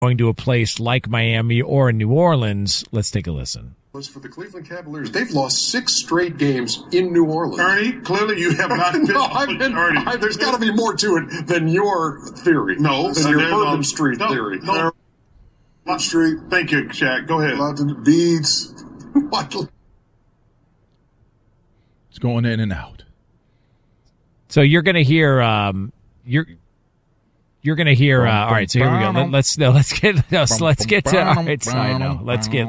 going to a place like Miami or New Orleans. Let's take a listen. For the Cleveland Cavaliers, they've lost 6 straight games in New Orleans. Ernie, clearly you have not been. Ernie, there's got to be more to it than your theory. No, than your Bourbon Street theory. No. Street. Thank you, Shaq. Go ahead. Beads. It's going in and out. So you're going to hear You're gonna hear. All right, so here we go. Let's get to. All right, so I know. Let's get.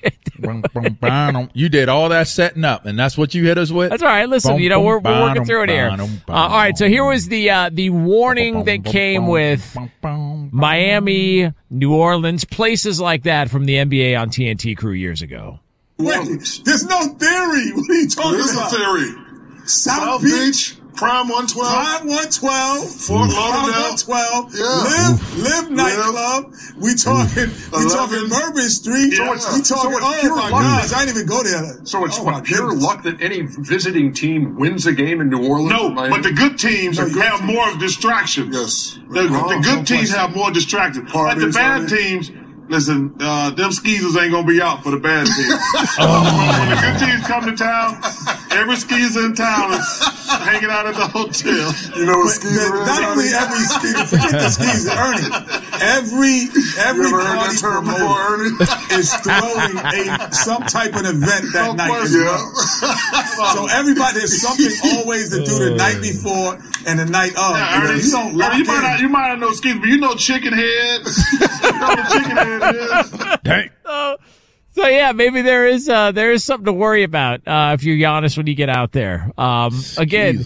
You did all that setting up, and that's what you hit us with. That's all right. Listen, we're working through it here. All right, so here was the warning that came with Miami, New Orleans, places like that from the NBA on TNT Crew years ago. Wait, there's no theory. What are you talking about? There's a theory. South Beach. Prime 112. Prime 112. Fort Lauderdale. 112. Yeah. Live nightclub. We talking Bourbon Street. Yeah. We talking, oh my gosh, I didn't even go there. So it's pure luck that any visiting team wins a game in New Orleans? No, but the good teams have more distractions. Yes. The good teams have more distractions. Like the bad teams, listen, them skeezers ain't gonna be out for the bad teams. When the good teams come to town, every skeezer in town is hanging out at the hotel. You know what skeezer is? Not only every skeezer, forget the skeezer, Ernie. Every party promoter is throwing some type of event that night. So everybody, there's something always to do the night before and the night of. Yeah, Ernie, you might not know skeezer, but you know chicken head. You know what chicken head is. Dang. So yeah, maybe there is something to worry about if you're Giannis when you get out there. Again,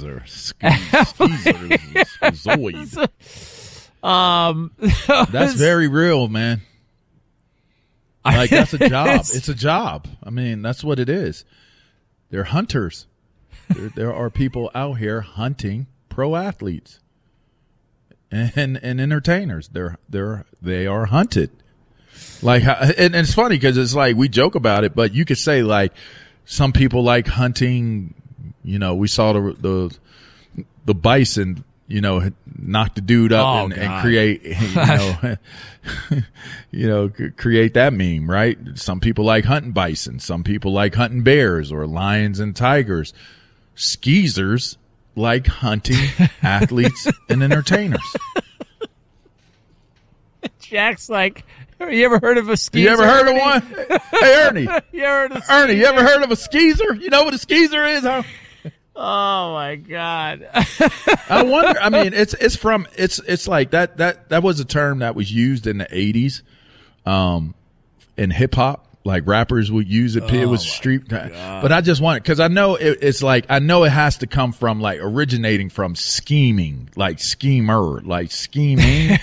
that's very real, man. Like that's a job. It's a job. I mean, that's what it is. They're hunters. There are people out here hunting pro athletes and entertainers. They are hunted. Like, and it's funny because it's like we joke about it, but you could say like some people like hunting. You know, we saw the bison, knock the dude up and create, create that meme, right? Some people like hunting bison. Some people like hunting bears or lions and tigers. Skeezers like hunting athletes and entertainers. Jack's like, you ever heard of a skeezer? You ever heard of one? Hey, Ernie. You ever heard of Ernie, you ever heard of a skeezer? You know what a skeezer is, huh? Oh my God. I wonder, I mean, it's like that was a term that was used in the 80s, in hip hop. Like rappers would use it. It was street. But I just want it because I know it's like, I know it has to come from like originating from scheming, like schemer, like scheming.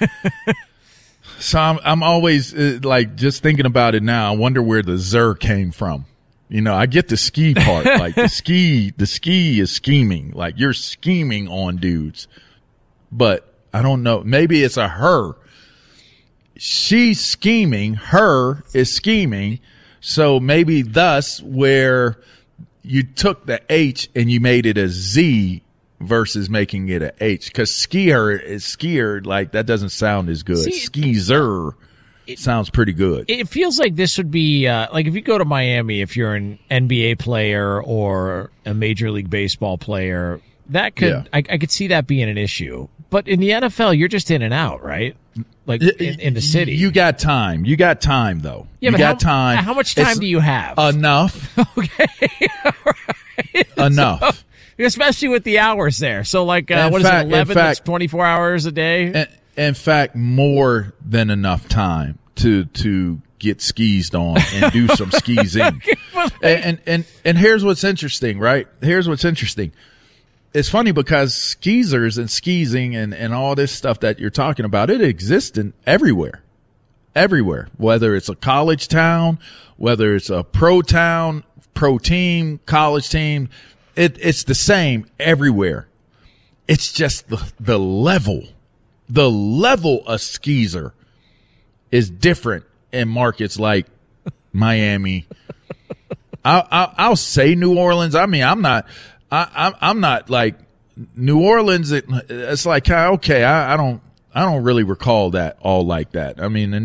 So I'm always like just thinking about it now. I wonder where the Zer came from. I get the ski part, like the ski is scheming, like you're scheming on dudes, but I don't know. Maybe it's a her. She's scheming. Her is scheming. So maybe thus where you took the H and you made it a Z versus making it a H. Cause skier is skier. Like that doesn't sound as good. Skeezer sounds pretty good. It feels like this would be, like if you go to Miami, if you're an NBA player or a Major League Baseball player, that could, I could see that being an issue. But in the NFL, you're just in and out, right? Like in the city. You got time. You got time, though. Yeah, you got time. How much time do you have? Enough. Okay. Right. Enough. So, especially with the hours there. So, like, what is it, 11? That's 24 hours a day? In fact, more than enough time to get skeezed on and do some skeezing. And here's what's interesting, right? Here's what's interesting. It's funny because skeezers and skeezing and all this stuff that you're talking about, it exists everywhere, whether it's a college town, whether it's a pro town, pro team, college team, it's the same everywhere. It's just the level of skeezer is different in markets like Miami. I'll say New Orleans. I mean, I'm not like New Orleans. It's like, okay, I don't really recall that all like that. I mean, and